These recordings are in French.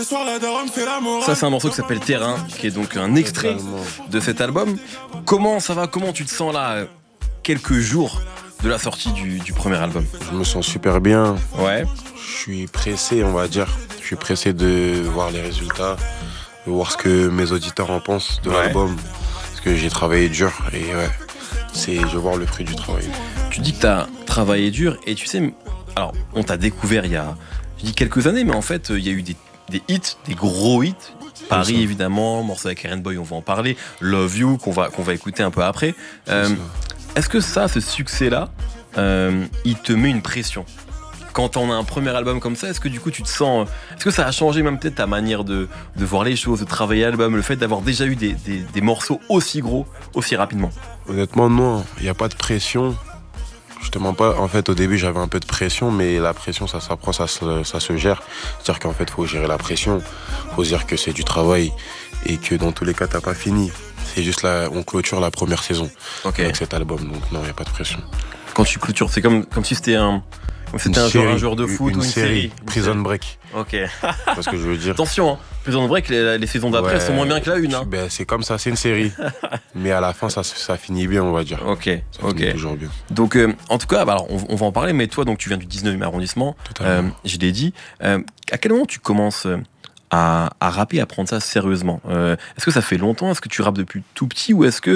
Ça, c'est un morceau qui s'appelle Terrain, qui est donc un extrait de cet album. Comment ça va? Comment tu te sens là, quelques jours de la sortie du premier album? Je me sens super bien. Ouais. Je suis pressé, on va dire. Je suis pressé de voir les résultats, de voir ce que mes auditeurs en pensent de l'album. Parce que j'ai travaillé dur et je veux voir le fruit du travail. Tu dis que tu as travaillé dur et tu sais, alors on t'a découvert il y a, je dis quelques années, mais en fait il y a eu des hits, des gros hits. Paris évidemment, morceau avec Eren Boy, on va en parler. Love You qu'on va écouter un peu après. Est-ce que ce succès-là, il te met une pression? Quand on a un premier album comme ça, est-ce que du coup tu te sens... Est-ce que ça a changé même peut-être ta manière de voir les choses, de travailler l'album, le fait d'avoir déjà eu des morceaux aussi gros, aussi rapidement? Honnêtement non, il n'y a pas de pression. Je te mens pas, en fait au début j'avais un peu de pression, mais la pression ça s'apprend, ça se gère. C'est-à-dire qu'en fait il faut gérer la pression, il faut se dire que c'est du travail et que dans tous les cas t'as pas fini. C'est juste là, on clôture la première saison avec cet album, donc non, il n'y a pas de pression. Quand tu clôtures, c'est comme si c'était un joueur de foot ou une série. Prison Break. Ok. C'est ce que je veux dire. Attention, Prison Break, les saisons d'après sont moins bien que la une. Ben, c'est comme ça, c'est une série. Mais à la fin, ça finit bien, on va dire. Ok. Ça finit toujours bien. Donc, en tout cas, alors, on va en parler, mais toi, donc, tu viens du 19e arrondissement. Je l'ai dit. À quel moment tu commences à rapper, à prendre ça sérieusement? Est-ce que ça fait longtemps? Est-ce que tu rappes depuis tout petit? Ou est-ce que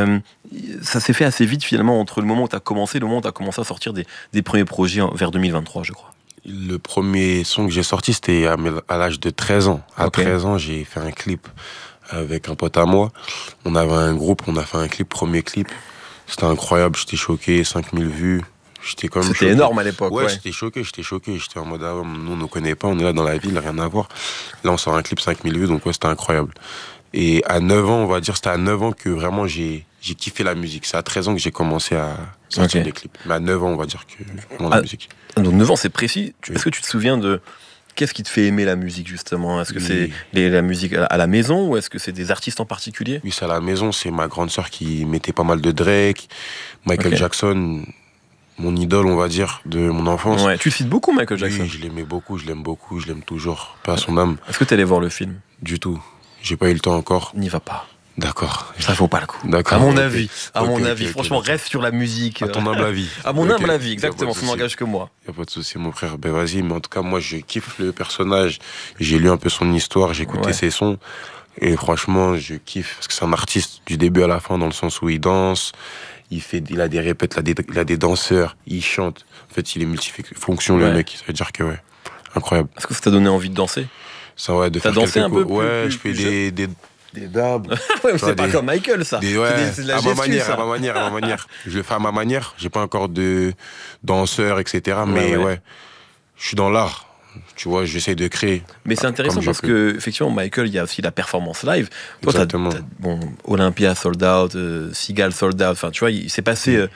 ça s'est fait assez vite finalement entre le moment où tu as commencé et le moment où tu as commencé à sortir des premiers projets vers 2023, je crois? Le premier son que j'ai sorti, c'était à l'âge de 13 ans. À 13 ans, j'ai fait un clip avec un pote à moi. On avait un groupe, on a fait un clip, premier clip. C'était incroyable, j'étais choqué, 5000 vues. C'était énorme à l'époque. Ouais, j'étais choqué. J'étais en mode, nous, on ne connaît pas, on est là dans la ville, rien à voir. Là, on sort un clip 5000 vues, donc ouais, c'était incroyable. Et à 9 ans, on va dire, c'était à 9 ans que vraiment j'ai kiffé la musique. C'est à 13 ans que j'ai commencé à sortir des clips. Mais à 9 ans, on va dire que vraiment la musique. Donc 9 ans, c'est précis. Est-ce que tu te souviens de... Qu'est-ce qui te fait aimer la musique, justement? Est-ce que c'est la musique à la maison ou est-ce que c'est des artistes en particulier? Oui, c'est à la maison. C'est ma grande sœur qui mettait pas mal de Drake, Michael Jackson... Mon idole, on va dire, de mon enfance. Ouais, tu cites beaucoup Michael Jackson. Oui, je l'aimais beaucoup, je l'aime toujours. Pas à son âme. Est-ce que t'es allé voir le film? Du tout. J'ai pas eu le temps encore. N'y va pas. D'accord. Ça vaut pas le coup. D'accord. À mon avis. Franchement, reste sur la musique. À ton humble avis. À mon humble avis, exactement. Ça n'engage que moi. Y a pas de souci, mon frère. Ben vas-y, mais en tout cas, moi, je kiffe le personnage. J'ai lu un peu son histoire, j'ai écouté ses sons. Et franchement, je kiffe. Parce que c'est un artiste du début à la fin, dans le sens où il danse. Il a des répètes, il a des danseurs, il chante. En fait, il est multifonction, le mec. Ça veut dire que, incroyable. Est-ce que ça t'a donné envie de danser? Ça, ouais, de faire dansé un peu je fais des dabs. Ouais, mais c'est pas comme Michael, ça. C'est de la gestu, à ma manière. Je le fais à ma manière. J'ai pas encore de danseur, etc. Mais je suis dans l'art. Tu vois, j'essaie de créer. Mais c'est intéressant parce que, effectivement, Michael, il y a aussi la performance live. Toi, t'as Olympia sold out, Seagal sold out. Enfin, tu vois, il s'est passé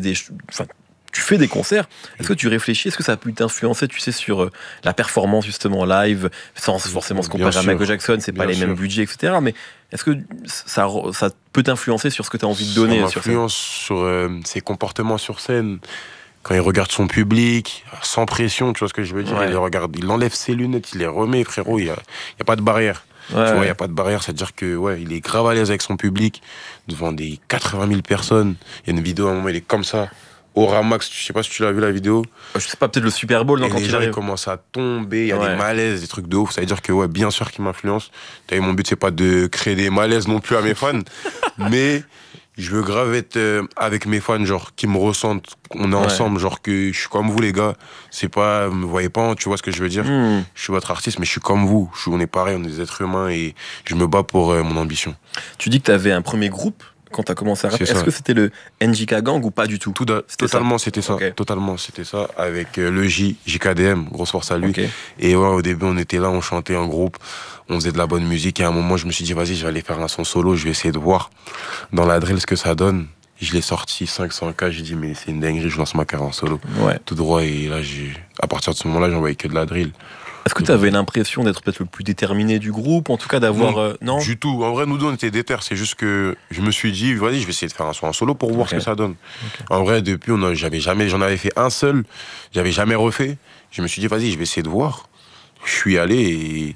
tu fais des concerts. Est-ce que tu réfléchis? Est-ce que ça a pu t'influencer, tu sais, sur la performance, justement, live, sans forcément se comparer à Michael Jackson, c'est pas les mêmes budgets, etc. Mais est-ce que ça peut t'influencer sur ce que tu as envie de donner? Ça m'influence sur ses comportements sur scène. Quand il regarde son public, sans pression, tu vois ce que je veux dire, il enlève ses lunettes, il les remet, frérot, il y a pas de barrière. Tu vois, il n'y a pas de barrière, c'est-à-dire que il est grave à l'aise avec son public, devant des 80 000 personnes. Il y a une vidéo, à un moment, il est comme ça, au Ramax, je sais pas si tu l'as vu la vidéo. Je sais pas, peut-être le Super Bowl, quand il arrive. Il commence à tomber, il y a des malaises, des trucs de ouf, ça veut dire que, bien sûr qu'il m'influence. Mon but, c'est pas de créer des malaises non plus à mes fans, mais... Je veux grave être avec mes fans, genre, qui me ressentent, on est ensemble, genre, que je suis comme vous, les gars. C'est pas, me voyez pas, tu vois ce que je veux dire? Je suis votre artiste, mais je suis comme vous. On est pareil, on est des êtres humains et je me bats pour mon ambition. Tu dis que tu avais un premier groupe quand tu as commencé à rapper. Est-ce que c'était le NJK Gang ou pas du tout? Totalement, c'était ça. Totalement, c'était ça. Avec le JKDM, grosse force à lui. Et au début, on était là, on chantait en groupe. On faisait de la bonne musique et à un moment je me suis dit vas-y je vais aller faire un son solo, je vais essayer de voir dans la drill ce que ça donne. Je l'ai sorti 500K, j'ai dit mais c'est une dinguerie, je lance ma carrière en solo. Tout droit et là à partir de ce moment-là j'envoyais que de la drill. Est-ce que tu avais l'impression d'être peut-être le plus déterminé du groupe, en tout cas d'avoir... Non, du tout. En vrai, nous deux, on était déter. C'est juste que je me suis dit, vas-y, je vais essayer de faire un son en solo pour voir ce que ça donne. En vrai, depuis, j'en avais fait un seul. J'avais jamais refait. Je me suis dit, vas-y, je vais essayer de voir. Je suis allé et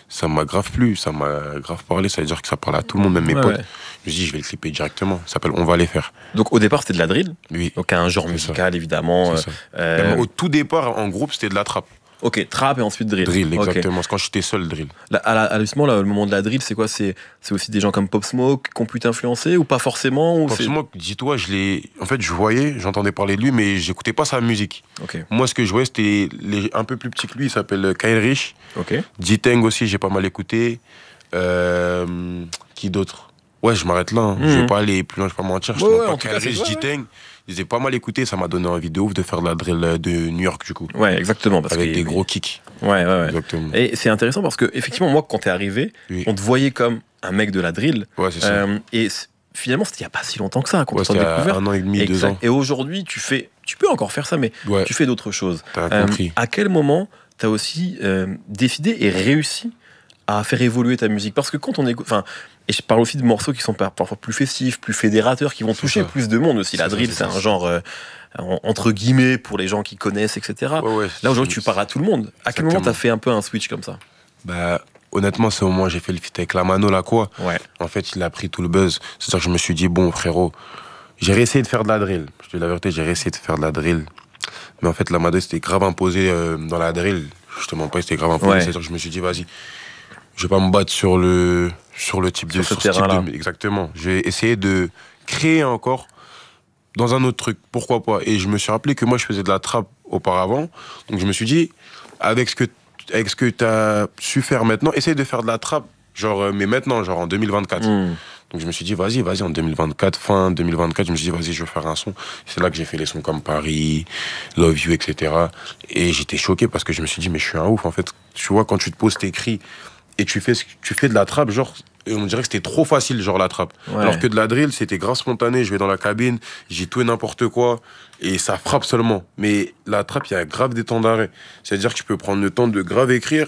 ça m'a grave plu, ça m'a grave parlé, ça veut dire que ça parle à tout le monde, même mes potes. Je me suis dit, je vais le clipper directement. Ça s'appelle On va les faire. Donc au départ, c'était de la drill. Oui. Donc un genre musical, évidemment. Au tout départ, en groupe, c'était de la trappe. Ok, trap et ensuite drill. Drill, exactement. C'est quand j'étais seul, drill. Justement, le moment de la drill, c'est quoi? C'est aussi des gens comme Pop Smoke qui ont pu t'influencer ou pas forcément? Pop Smoke, dis-toi, en fait, j'entendais parler de lui, mais j'écoutais pas sa musique. Okay. Moi, ce que je voyais, c'était un peu plus petit que lui. Il s'appelle Kyle Rich. Okay. Jiteng aussi, j'ai pas mal écouté. Qui d'autre? Ouais, je m'arrête là. Je vais pas aller plus loin, je vais pas mentir. Je te Kyle Rich, Jiteng. Je les ai pas mal écoutés, ça m'a donné envie de ouf de faire de la drill de New York, du coup. Ouais, exactement. Avec des gros kicks. Ouais. Exactement. Et c'est intéressant parce que, effectivement, moi, quand t'es arrivé, on te voyait comme un mec de la drill. Ouais, c'est ça. Et finalement, c'était il y a pas si longtemps que ça, quand on t'a découvert. 1 an et demi, 2 ans. Et aujourd'hui, tu peux encore faire ça, mais tu fais d'autres choses. T'as compris. À quel moment t'as aussi décidé et réussi à faire évoluer ta musique? Parce que quand on écoute... Et je parle aussi de morceaux qui sont parfois plus festifs, plus fédérateurs, qui vont toucher plus de monde aussi. La drill, c'est un genre, entre guillemets, pour les gens qui connaissent, etc. Là, aujourd'hui, tu parles à tout le monde. À quel moment t'as fait un peu un switch comme ça? Bah, honnêtement, c'est au moment où j'ai fait le feat avec la Mano, là, quoi. Ouais. En fait, il a pris tout le buzz. C'est-à-dire que je me suis dit, bon, frérot, j'ai réessayé de faire de la drill. Je te dis la vérité, j'ai réessayé de faire de la drill. Mais en fait, la Mano, c'était grave imposé dans la drill. Je te mens pas, c'était grave imposé. C'est-à-dire que je me suis dit, vas-y, je vais pas me battre sur le type de terrain-là. Exactement. J'ai essayé de créer encore dans un autre truc. Pourquoi pas? Et je me suis rappelé que moi, je faisais de la trappe auparavant. Donc, je me suis dit, avec ce que tu as su faire maintenant, essaye de faire de la trappe, mais maintenant, en 2024. Donc, je me suis dit, vas-y, en 2024, fin 2024, je me suis dit, vas-y, je vais faire un son. C'est là que j'ai fait les sons comme Paris, Love You, etc. Et j'étais choqué parce que je me suis dit, mais je suis un ouf, en fait. Tu vois, quand tu te poses tes cris, et tu fais de la trappe, et on dirait que c'était trop facile, la trappe. Alors que de la drill, c'était grave spontané, je vais dans la cabine, j'ai tout et n'importe quoi, et ça frappe seulement. Mais la trappe, il y a grave des temps d'arrêt. C'est-à-dire que tu peux prendre le temps de grave écrire,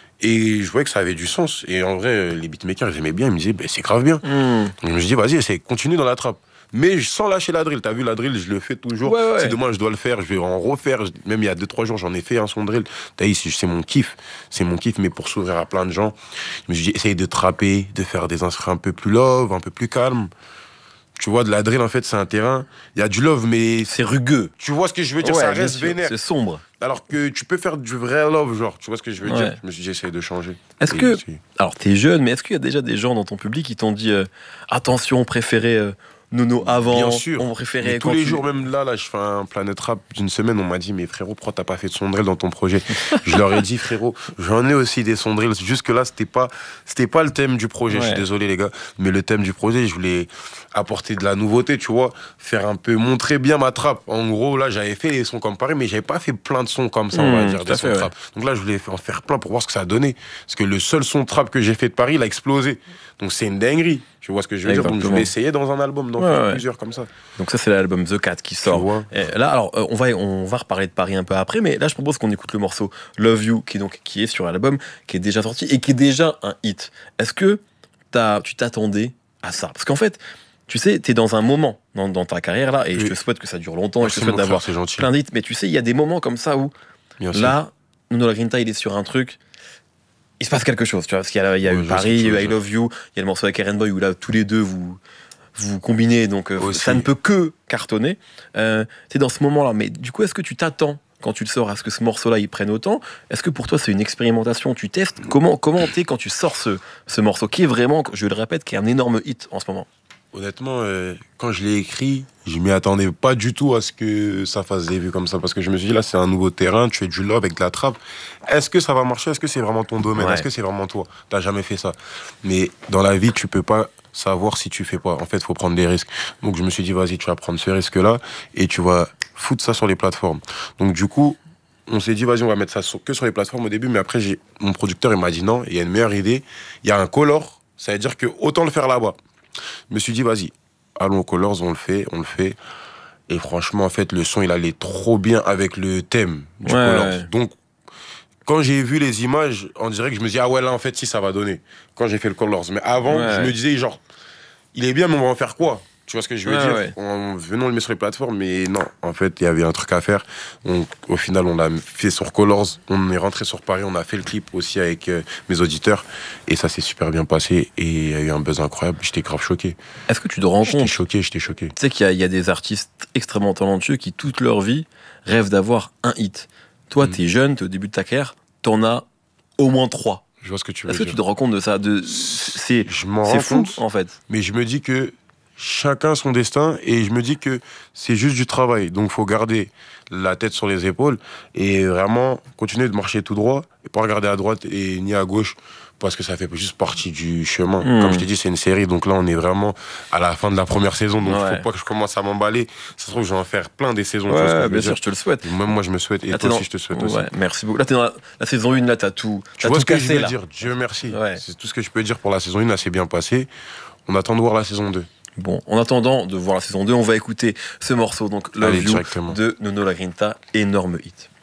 et je voyais que ça avait du sens. Et en vrai, les beatmakers, ils aimaient bien, ils me disaient, c'est grave bien. Donc je me suis dit, vas-y, continue dans la trappe. Mais sans lâcher la drill. T'as vu, la drill, je le fais toujours. Si demain je dois le faire, je vais en refaire. Même il y a 2-3 jours, j'en ai fait un son drill. T'as vu, c'est mon kiff. C'est mon kiff, mais pour s'ouvrir à plein de gens. Je me suis dit, essaye de trapper, de faire des instruments un peu plus love, un peu plus calme. Tu vois, de la drill, en fait, c'est un terrain. Il y a du love, mais c'est rugueux. Tu vois ce que je veux dire? Ça reste vénère. C'est sombre. Alors que tu peux faire du vrai love, tu vois ce que je veux dire? Je me suis dit, j'essaye de changer. Est-ce que... Alors, t'es jeune, mais est-ce qu'il y a déjà des gens dans ton public qui t'ont dit attention, préférez... Nono avant, bien sûr. On préférait tous les jours, même là, je fais un Planet Rap d'une semaine, on m'a dit, mais frérot, pourquoi t'as pas fait de son drill dans ton projet? Je leur ai dit, frérot, j'en ai aussi des sons drill. Jusque là, c'était pas le thème du projet. Je suis désolé, les gars, mais le thème du projet, je voulais apporter de la nouveauté, tu vois, montrer bien ma trappe. En gros, là, j'avais fait les sons comme Paris, mais j'avais pas fait plein de sons comme ça, on va dire, des sons trap. Donc là, je voulais en faire plein pour voir ce que ça a donné. Parce que le seul son trap que j'ai fait de Paris, il a explosé. Donc c'est une dinguerie. Tu vois ce que je veux dire? Donc je vais essayer dans un album d'en faire plusieurs comme ça. Donc ça, c'est l'album The Cat qui sort. Là, alors, on va reparler de Paris un peu après, mais là, je propose qu'on écoute le morceau Love You, qui est sur l'album, qui est déjà sorti et qui est déjà un hit. Est-ce que tu t'attendais à ça? Parce qu'en fait, tu sais, t'es dans un moment dans ta carrière là, et je te souhaite que ça dure longtemps, et je te souhaite d'avoir plein d'hits, mais tu sais, il y a des moments comme ça où, là, Nuno Lagrinta, il est sur un truc, il se passe quelque chose, tu vois, parce qu'il y a eu Paris, il y a eu I Love You, il y a le morceau avec Karen Boy où là, tous les deux, vous combinez, donc ça ne peut que cartonner. T'es dans ce moment-là, mais du coup, est-ce que tu t'attends, quand tu le sors, à ce que ce morceau-là, il prenne autant? Est-ce que pour toi, c'est une expérimentation? Tu testes? Comment t'es quand tu sors ce morceau, qui est vraiment, je le répète, qui est un énorme hit en ce moment? Honnêtement, quand je l'ai écrit, je m'y attendais pas du tout à ce que ça fasse des vues comme ça, parce que je me suis dit, là, c'est un nouveau terrain, tu fais du love avec de la trappe. Est-ce que ça va marcher? Est-ce que c'est vraiment ton domaine? Est-ce que c'est vraiment toi? T'as jamais fait ça. Mais dans la vie, tu peux pas savoir si tu fais pas. En fait, il faut prendre des risques. Donc, je me suis dit, vas-y, tu vas prendre ce risque-là et tu vas foutre ça sur les plateformes. Donc, du coup, on s'est dit, vas-y, on va mettre ça que sur les plateformes au début, mais après, mon producteur, il m'a dit non, il y a une meilleure idée. Il y a un color, ça veut dire que autant le faire là-bas. Je me suis dit, vas-y, allons au Colors, on le fait. Et franchement, en fait, le son, il allait trop bien avec le thème du Colors. Donc, quand j'ai vu les images, on dirait que je me dis, ah ouais, là, en fait, si, ça va donner. Quand j'ai fait le Colors. Mais avant, je me disais, il est bien, mais on va en faire quoi? Tu vois ce que je veux dire? Ouais. Venons le mettre sur les plateformes, mais non. En fait, il y avait un truc à faire. Au final, on l'a fait sur Colors. On est rentré sur Paris. On a fait le clip aussi avec mes auditeurs. Et ça s'est super bien passé. Et il y a eu un buzz incroyable. J'étais grave choqué. Est-ce que tu te rends compte? J'étais choqué. Tu sais qu'il y a des artistes extrêmement talentueux qui, toute leur vie, rêvent d'avoir un hit. Toi, t'es jeune, t'es au début de ta carrière, t'en as au moins 3. Je vois ce que tu veux Est-ce que dire. tu te rends compte de ça? Je m'en C'est rends fou, compte, en fait. mais je me dis que chacun son destin et je me dis que c'est juste du travail. Donc, faut garder la tête sur les épaules et vraiment continuer de marcher tout droit et pas regarder à droite et ni à gauche parce que ça fait juste partie du chemin. Comme je t'ai dit, c'est une série. Donc là, on est vraiment à la fin de la première saison. Donc, faut pas que je commence à m'emballer. Ça se trouve, je vais en faire plein des saisons. Bien sûr, je te le souhaite. Et même moi, je me souhaite. Et toi aussi, je te souhaite aussi. Merci beaucoup. Là, t'es dans la saison 1, là, t'as tout. Tu vois tout ce que cassé, je veux là. dire? Dieu merci. C'est tout ce que je peux dire pour la saison 1. Là, c'est bien passé. On attend de voir la saison 2. Bon, en attendant de voir la saison 2, on va écouter ce morceau, donc Love You de Nono La Grinta, énorme hit.